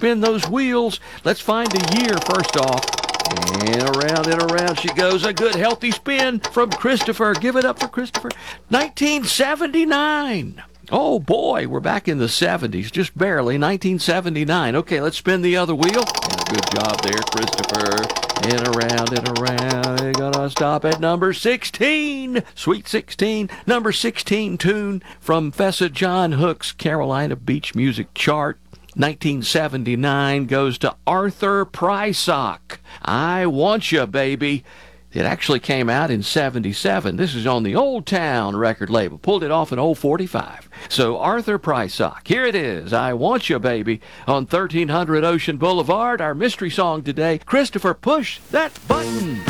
spin those wheels. Let's find the year first off. And around she goes. A good healthy spin from Christopher. Give it up for Christopher. 1979. Oh boy, we're back in the 70s, just barely. 1979. Okay, let's spin the other wheel. And a good job there, Christopher. And around. You're gonna stop at number 16. Sweet 16. Number 16 tune from Fessa John Hook's Carolina Beach Music Chart. 1979 goes to Arthur Prysock. I Want Ya, Baby. It actually came out in 77. This is on the Old Town record label. Pulled it off in old 45. So Arthur Prysock, here it is. I Want Ya, Baby on 1300 Ocean Boulevard. Our mystery song today, Christopher, push that button.